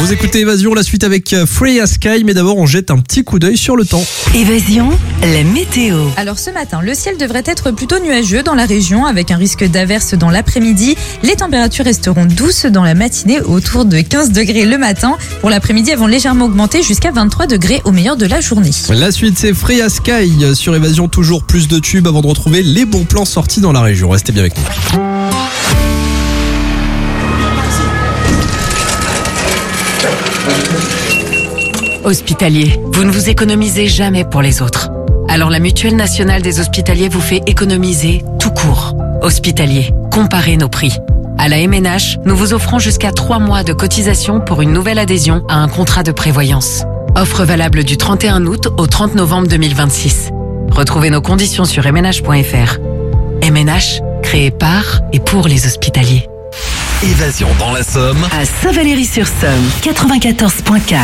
Vous écoutez Évasion, la suite avec Freya Sky, mais d'abord on jette un petit coup d'œil sur le temps. Évasion, la météo. Alors ce matin, le ciel devrait être plutôt nuageux dans la région avec un risque d'averse dans l'après-midi. Les températures resteront douces dans la matinée autour de 15 degrés le matin. Pour l'après-midi, elles vont légèrement augmenter jusqu'à 23 degrés au meilleur de la journée. La suite c'est Freya Sky sur Évasion, toujours plus de tubes avant de retrouver les bons plans sortis dans la région. Restez bien avec nous. Hospitalier, vous ne vous économisez jamais pour les autres. Alors la Mutuelle nationale des hospitaliers vous fait économiser tout court. Hospitalier, comparez nos prix. À la MNH, nous vous offrons jusqu'à 3 mois de cotisation pour une nouvelle adhésion à un contrat de prévoyance. Offre valable du 31 août au 30 novembre 2026. Retrouvez nos conditions sur mnh.fr. MNH, créé par et pour les hospitaliers. Évasion dans la Somme À Saint-Valery-sur-Somme, 94.4.